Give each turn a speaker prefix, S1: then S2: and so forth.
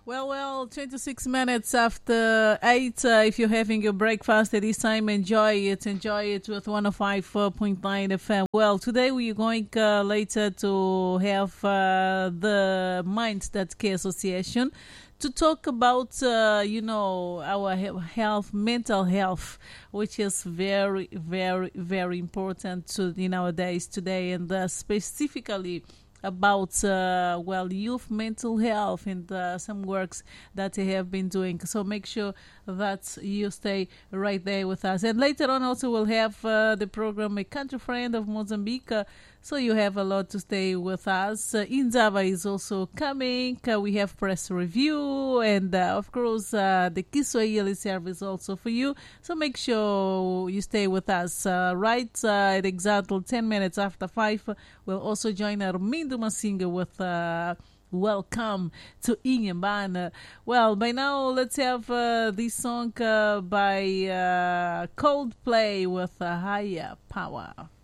S1: Well, 26 minutes after 8. If you're having your breakfast at this time, enjoy it. Enjoy it with 105.9 FM. Well, today we're going later to have the Minds That Care Association to talk about, our health, mental health, which is very, very, very important in our days today, and specifically about youth mental health and some works that they have been doing. So make sure that you stay right there with us. And later on also we'll have the program A Country Friend of Mozambique. So you have a lot to stay with us. Inzava is also coming. We have press review and of course the Kiswahili service also for you. So make sure you stay with us. At exactly 10 minutes after 5, we'll also join Armindo Masinga with Welcome to Inyambana. Well, by now, let's have this song by Coldplay with Higher Power.